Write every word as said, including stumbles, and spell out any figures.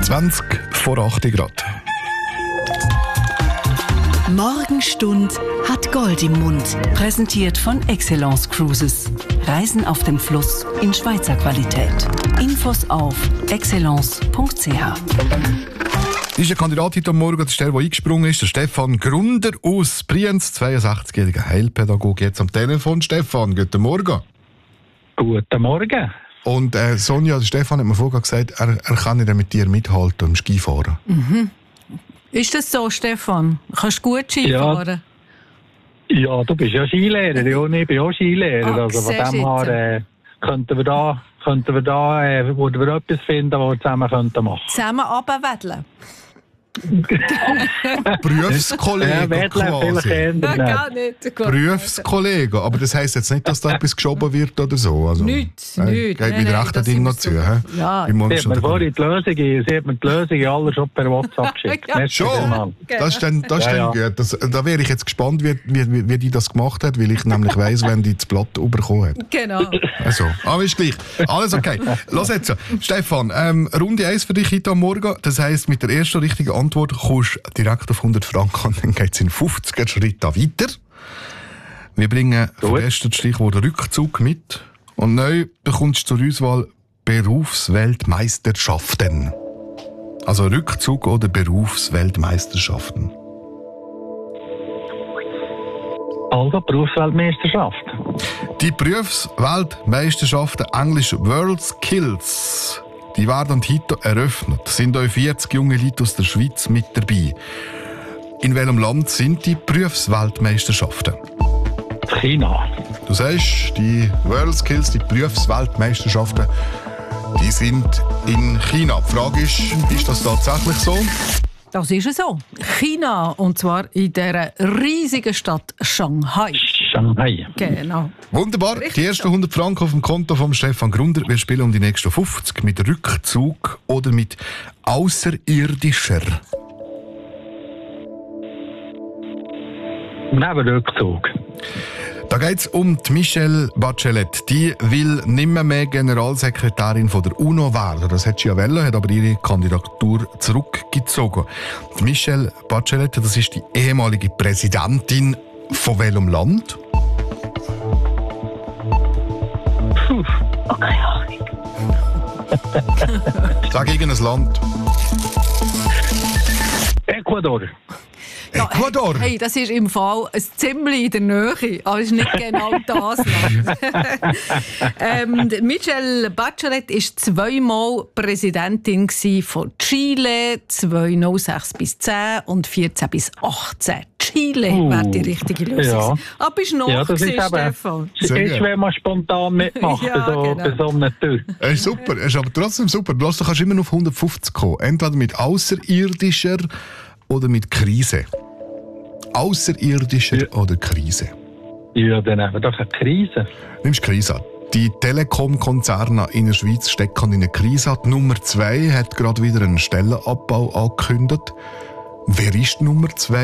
zwanzig vor acht Grad. Morgenstund hat Gold im Mund. Präsentiert von Excellence Cruises. Reisen auf dem Fluss in Schweizer Qualität. Infos auf excellence punkt c h. Ist der Kandidat heute Morgen, das ist der, der eingesprungen ist, der Stefan Grunder aus Brienz, zweiundsechzigjähriger Heilpädagoge, jetzt am Telefon. Stefan, guten Morgen. Guten Morgen. Und äh, Sonja, der Stefan hat mir vorher gesagt, er, er kann nicht mit dir mithalten im Skifahren. Mhm. Ist das so, Stefan? Kannst du gut Skifahren? Ja, ja, du bist ja Skilehrer, ja, und ich bin auch Skilehrer. Ah, also von dem her äh, könnten wir da, könnten wir da äh, würden wir etwas finden, was wir zusammen könnten machen. Zusammen runterwedeln? Berufskollegen Ja, Wettler vielleicht eher Nein, nicht. gar nicht. Berufskollegen, aber das heisst jetzt nicht, dass da etwas geschoben wird oder so. Also, Nichts, äh, nichts. Geht mit rechten Dingen noch zu. He? Ja. Wie morgen Sie hat schon mir der- vorhin die Lösung, sie hat mir die Lösung alle schon per WhatsApp geschickt. Ja. Merci Schon? vielmals. Das ist dann, das ist Ja, dann gut. Das, da wäre ich jetzt gespannt, wie, wie, wie, wie die das gemacht hat, weil ich nämlich weiss, wenn die das Blatt bekommen hat. Genau. Also, aber ist gleich. Alles okay. Los jetzt. Stefan, ähm, Runde eins für dich heute am Morgen. Das heisst, mit der ersten richtigen Antwort kommst du direkt auf hundert Franken und dann geht es in fünfzig Schritte weiter. Wir bringen Gut. vergessen das Stichwort Rückzug mit. Und neu bekommst du zur Auswahl Berufsweltmeisterschaften. Also Rückzug oder Berufsweltmeisterschaften. Also Berufsweltmeisterschaft. Die Berufsweltmeisterschaften, englisch World Skills, die werden heute eröffnet. Es sind auch vierzig junge Leute aus der Schweiz mit dabei. In welchem Land sind die Berufsweltmeisterschaften? China. Du sagst, die World Skills, die Berufsweltmeisterschaften, die sind in China. Die Frage ist, ist das tatsächlich so? Das ist es so. China, und zwar in dieser riesigen Stadt Shanghai. Shanghai. Genau. Wunderbar. Richtig Die ersten so. hundert Franken auf dem Konto von Stefan Grunder. Wir spielen um die nächsten fünfzig mit Rückzug oder mit außerirdischer. Neben Rückzug. Da geht es um die Michelle Bachelet. Die will nimmer mehr Generalsekretärin von der UNO werden. Das hat sie ja wollen, hat aber ihre Kandidatur zurückgezogen. Die Michelle Bachelet, das ist die ehemalige Präsidentin von welchem Land? Puh, okay, Ahnung. Sag irgendein Land. Ecuador. Ja, Ecuador. Hey, das ist im Fall ein ziemlich in der Nähe, aber es ist nicht genau das Land. ähm, Michelle Bachelet war zweimal Präsidentin von Chile, zweitausendsechs bis zehn und vierzehn bis achtzehn. Chile Uh, wäre die richtige Lösung. ja. Aber bist du noch Ja, das ist gewesen, eben- Stefan? Es Sehr ist, gut. wenn man spontan mitmacht Ja, bei, so, genau. bei so einem Tür. Es ist super, es ist aber trotzdem super. Lass, du kannst immer noch auf hundertfünfzig kommen. Entweder mit außerirdischer oder mit Krise. Außerirdischer Ja. oder Krise. Ja, dann haben wir doch eine Krise. Nimmst Krise an. Die Telekom-Konzerne in der Schweiz stecken in eine Krise. Die Nummer zwei hat gerade wieder einen Stellenabbau angekündigt. Wer ist die Nummer zwei?